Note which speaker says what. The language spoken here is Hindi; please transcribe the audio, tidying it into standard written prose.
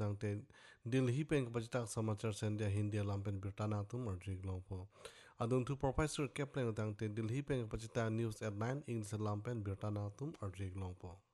Speaker 1: तंगते दिल्ली पेंग बजता समाचार संध्या हिंदी लामपेन बिरताना तुम अर्जिक लोंपो अदुन थु प्रोफेसर केप्लेन तंगते दिल्ली पेंग बजता न्यूज़ at 9 इंग्लिश लामपेन बिरताना तुम अर्जिक लोंपो